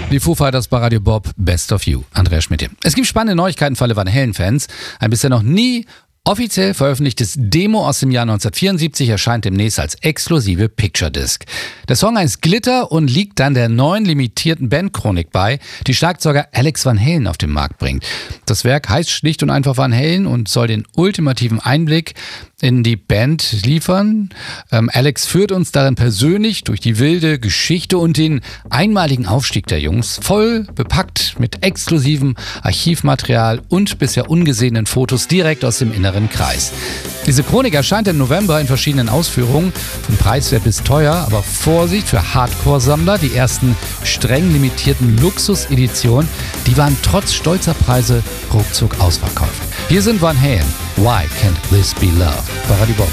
Die Foo Fighters bei Radio Bob, Best of You. Andreas Schmidt hier. Es gibt spannende Neuigkeiten für alle Van Halen-Fans. Ein bisher noch nie offiziell veröffentlichtes Demo aus dem Jahr 1974 erscheint demnächst als exklusive Picture Disc. Der Song heißt Glitter und liegt dann der neuen limitierten Bandchronik bei, die Schlagzeuger Alex Van Halen auf den Markt bringt. Das Werk heißt schlicht und einfach Van Halen und soll den ultimativen Einblick in die Band liefern. Alex führt uns darin persönlich durch die wilde Geschichte und den einmaligen Aufstieg der Jungs, voll bepackt mit exklusivem Archivmaterial und bisher ungesehenen Fotos direkt aus dem inneren Kreis. Diese Chronik erscheint im November in verschiedenen Ausführungen, von preiswert bis teuer, aber Vorsicht für Hardcore-Sammler, die ersten streng limitierten Luxus-Editionen, die waren trotz stolzer Preise ruckzuck ausverkauft. Hier sind Van Halen, Why Can't This Be Love? Bei Radio Bob.